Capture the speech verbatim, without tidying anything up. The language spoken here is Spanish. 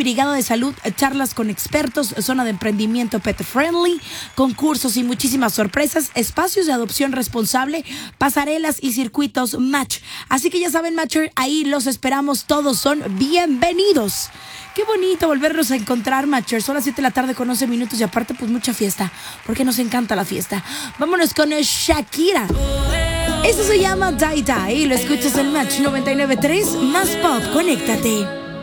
brigada de salud, charlas con expertos, zona de emprendimiento pet friendly, concursos y muchísimas sorpresas, espacios de adopción responsable, pasarelas y circuitos Match. Así que ya saben, Matcher, ahí los esperamos, todos son bienvenidos. Qué bonito volvernos a encontrar, Matcher. Son las siete de la tarde con once minutos y aparte pues mucha fiesta, porque nos encanta la fiesta. Vámonos con Shakira. Eso se llama Die Die y lo escuchas en Match noventa y nueve punto tres, más pop, conéctate.